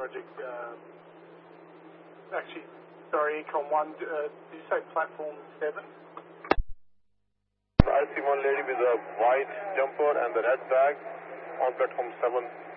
project. Actually, sorry, Econ 1, did you say platform 7? I see one lady with a white jumper and the red bag on platform 7.